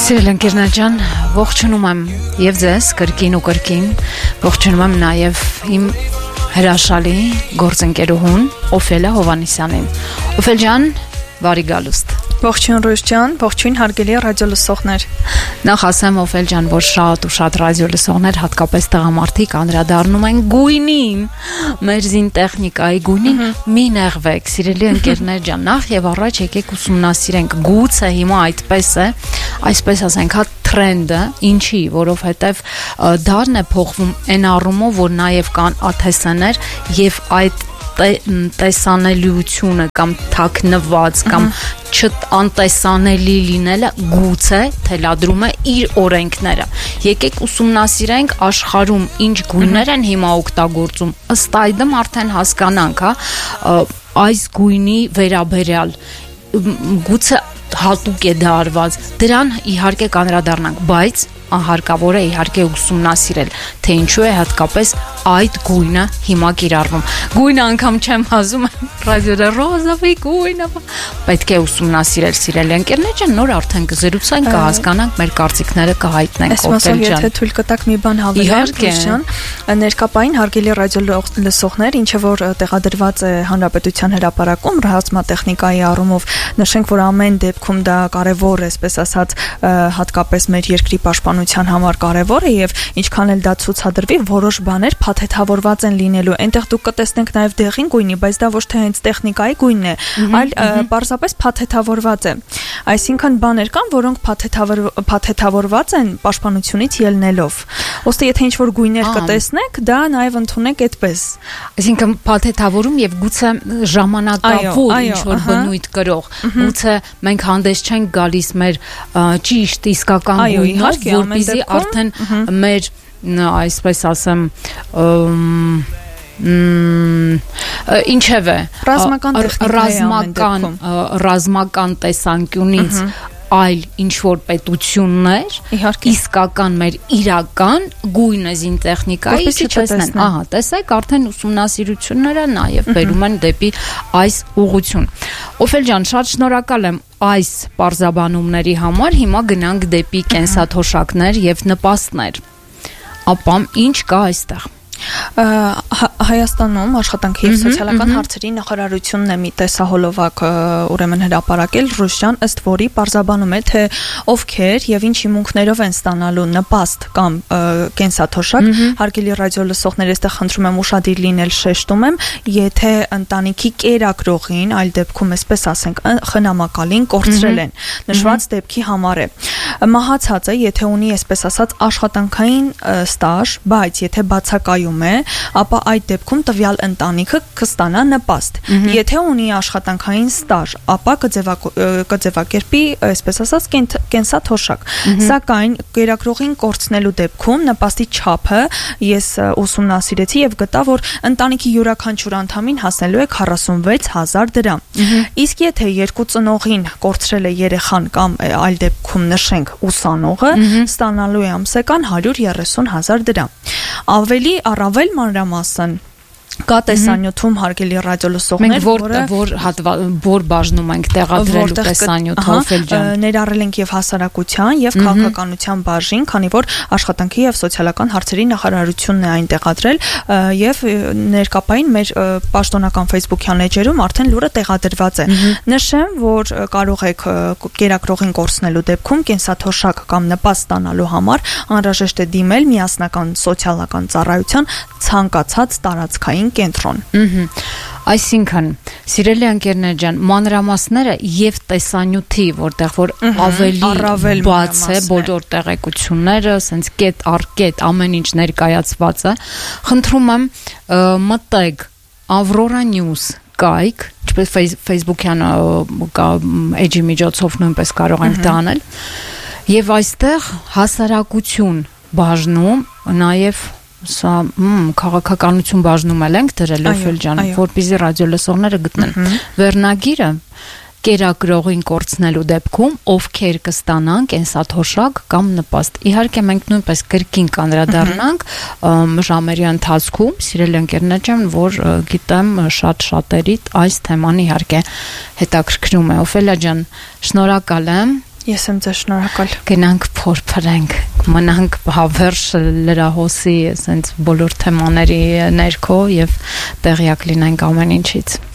Սիրել ընկերներ ջան, ողջունում եմ եւ ձեզ կրկին ու կրկին, ողջունում եմ նաեւ իմ հրաշալի գործընկերուհուն Օֆելիա Հովանեսյանին։ Օֆել ջան, բարի գալուստ։ Ողջույն Ռուս ջան, ողջույն հարգելի ռադիոլսողներ։ Նախ ասեմ Օֆել ջան, որ շատ ռադիոլսողներ, հատկապես տղամարդիկ անդրադառնում են գույնին, մեր զինտեխնիկայի գույնին, մի նեղվեք, սիրելի ընկերներ ջան, նախ եւ առաջ եկեք ուսումնասիրենք, գուցե հիմա այդպես է, այսպես ասենք, հա trend-ը, ինչի, որովհետեւ դառն է փոխվում այն առումով, որ նաեւ կան աթեսաներ եւ այդ տեսանելիությունը կամ թաքնված կամ չանտեսանելի լինելը գուցե թելադրում է իր օրենքները։ Եկեք ուսումնասիրենք աշխարհում ինչ գույներ են հիմա օգտագործում։ Ըստ այդմ արդեն հասկանանք, հա, այս գույնի վերաբերյալ գուցե հատուկ է դա արված։ Դրան իհարկե կանրադառնանք, բայց հարկավոր է իհարկե ուսումնասիրել, թե ինչու է հատկապես այդ գույնը հիմա կիրառվում։ Գույնը անգամ չեմ ասում, ռադիոյի ռոզովի գույնը, պետք է ուսումնասիրել, սիրելի ընկերներ ջան, նոր արդեն կզրուցենք, կհասկանանք, մեր կարծիքները կհայտնենք Օֆել ջան։ Եթե թույլ կտաք մի բան հավելեմ, ներկապային հարգելի ռադիոլսողներ, ինչը որ տեղադրված է Հանրապետության հրապարակում ռազմատեխնիկայի առումով, նշենք, որ ամեն դեպքում դա կարևոր է, այսպես ասած, հատկապես մեր երկրի պաշտպանության համար կարևոր է եւ ինչքան էլ դա ցուցադրվի, որոշ բաներ փաթեթավորված են լինելու։ Այնտեղ դուք կտեսնենք նաեւ դեղին գույնի, բայց դա ոչ թե հենց տեխնիկայի գույնն է, այլ պարզապես փաթեթավորված է։ Այսինքն բաներ կան, որոնք փաթեթավորված են պաշտպանությունից ելնելով։ Ոստի եթե ինչ-որ գույներ կտեսնեք, դա նաեւ ընդունեք այդպես։ Այսինքն փաթեթավորում եւ գուցե ժամանակավոր ինչ-որ բնույթ կրող, գուցե մենք հանդես չենք գալիս մեր ճիշտ իսկական գույնով, որպեսզի արդեն մեր, այսպես ասեմ, ինչև է ռազմական տեսանկյունից այլ ինչ-որ պետություններ իսկական մեր իրական գույնը զինտեխնիկայի չտեսնեն։ Ահա, տեսեք, արդեն ուսումնասիրությունները նաև բերում են դեպի այս ուղղություն։ Օֆել ջան, շատ շնորհակալ եմ այս պարզաբանումների համար։ Հիմա գնանք դեպի կենսաթոշակներ եւ նպաստներ։ Ապա ինչ կա այստեղ։ Հայաստանում աշխատանքի եւ սոցիալական հարցերի նախարարությունն է մի տեսահոլովակ ուրեմն հրապարակել Ռուսյան, ըստ որի պարզաբանում է, թե ովքեր եւ ինչ հիմունքներով են ստանալու նպաստ կամ կենսաթոշակ։ Հարգելի ռադիոլսողներ, այստեղ խնդրում եմ ուշադիր լինել, շեշտում եմ, եթե ընտանիքի կերակրողին, այլ դեպքում այսպես ասենք, խնամակալին կորցրել են, նշված դեպքի համար է։ Մահացածը, եթե ունի այսպես ասած աշխատանքային ստաժ, բայց եթե բացակայում է, ապա այդ դեպքում տվյալ ընտանիքը կստանա նպաստ։ Եթե ունի աշխատանքային ստաժ, ապա կձևակերպի, այսպես ասած, կենսաթոշակ։ Սակայն կերակրողին կորցնելու դեպքում նպաստի չափը ես ուսումնասիրեցի եւ գտա, որ ընտանիքի յուրաքանչյուր անդամին հասնելու է 46,000 դրամ։ Իսկ եթե երկու ծնողին կորցրել է երեխան կամ այլ դեպքում նշենք ուսանողը, ստանալու է ամսական 130,000 դրամ։ Ավելի առավել մանրամասն կա տեսանյութում հարգելի ռադիոլսողներ, որ բաժնում ենք տեղադրելու տեսանյութը Օֆել ջան։ Ներառել ենք եւ հասարակության եւ քաղաքականության բաժին, քանի որ աշխատանքի եւ սոցիալական հարցերի նախարարությունն է այն տեղադրել եւ ներկապային մեր պաշտոնական Facebook-յան էջերում արդեն լուրը տեղադրված է։ Նշեմ, որ կարող եք կերակրողին կորցնելու դեպքում կենսաթոշակ կամ նպաստ ստանալու համար անհրաժեշտ է դիմել միասնական սոցիալական ծառայության ցանկացած տարածքային կենտրոն։ Այսինքն, սիրելի ընկերներ ջան, մանրամասները եւ տեսանյութի, որտեղ որ ավելի բաց է բոլոր տեղեկությունները, ասենց կետ առ կետ ամեն ինչ ներկայացված է, խնդրում եմ մտեք Aurora News կայք, ինչպես Facebook-յան էջի միջոցով նույնպես կարող ենք դա անել, եւ այստեղ հասարակություն բաժնում, նաեւ սա քաղաքականություն բաժնում ենք դրել Օֆել ջան, որպեսզի ռադիոլսողները գտնեն։ Վերնագիրը կերակրողին կորցնելու դեպքում ովքեր կստանան կենսաթոշակ կամ նպաստ։ Իհարկե մենք նույնպես կրկին կանդրադառնանք ժամերի ընթացքում, սիրելի ընկերներ ջան, որ գիտեմ շատ-շատերի այս թեման իհարկե հետաքրքրում է։ Օֆելիա ջան, շնորհակալ եմ Ես եմ ձեզ շնորհակալ։ Գնանք փորփրենք, մնանք հավերժ լրահոսի, ասենց բոլոր թեմաների ներքո եւ տեղյակ լինենք ամեն ինչից։